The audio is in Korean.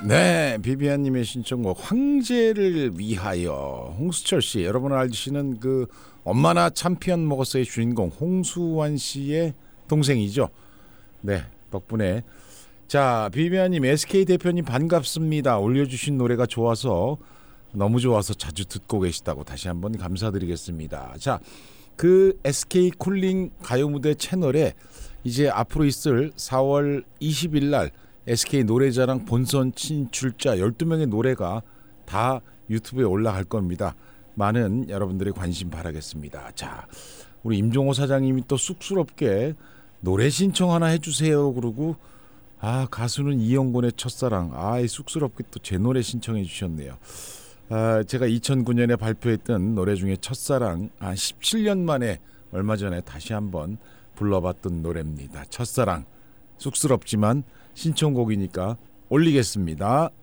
네, 비비안님의 신청곡 황제를 위하여. 홍수철 씨, 여러분 알시는 그 엄마나 참피언 먹었어의 주인공 홍수환 씨의 동생이죠. 네, 덕분에. 자, 비비안님, SK 대표님 반갑습니다. 올려주신 노래가 좋아서, 너무 좋아서 자주 듣고 계시다고 다시 한번 감사드리겠습니다. 자, 그 SK 쿨링 가요무대 채널에 이제 앞으로 있을 4월 20일 날 SK 노래자랑 본선 진출자 12명의 노래가 다 유튜브에 올라갈 겁니다. 많은 여러분들의 관심 바라겠습니다. 자, 우리 임종호 사장님이 또 쑥스럽게 노래 신청 하나 해주세요 그러고, 가수는 이영곤의 첫사랑, 쑥스럽게 또 제 노래 신청해 주셨네요. 제가 2009년에 발표했던 노래 중에 첫사랑, 17년 만에 얼마 전에 다시 한번 불러봤던 노래입니다. 첫사랑. 쑥스럽지만 신청곡이니까 올리겠습니다.